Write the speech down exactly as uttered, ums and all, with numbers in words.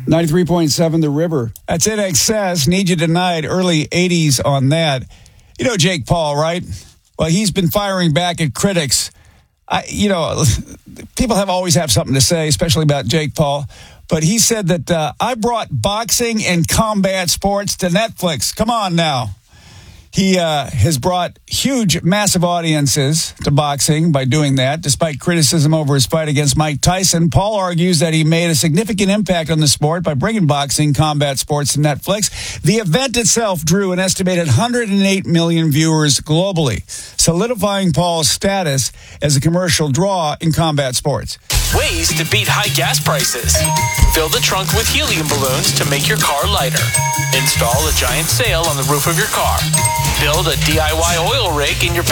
ninety-three point seven The River. That's N X S. Need You Tonight. Early eighties on that. You know Jake Paul, right? Well, he's been firing back at critics. I, you know, people have always have something to say, especially about Jake Paul. But he said that uh, I brought boxing and combat sports to Netflix. Come on now. He uh, has brought huge, massive audiences to boxing by doing that. Despite criticism over his fight against Mike Tyson, Paul argues that he made a significant impact on the sport by bringing boxing, combat sports to Netflix. The event itself drew an estimated one hundred eight million viewers globally, solidifying Paul's status as a commercial draw in combat sports. Ways to beat high gas prices. Fill the trunk with helium balloons to make your car lighter. Install a giant sail on the roof of your car. Build a D I Y oil rig in your